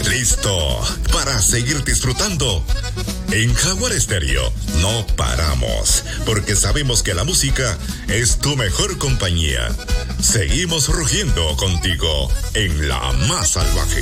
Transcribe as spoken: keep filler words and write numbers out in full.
¿Listo para seguir disfrutando? En Jaguar Estéreo no paramos, porque sabemos que la música es tu mejor compañía. Seguimos rugiendo contigo en la más salvaje.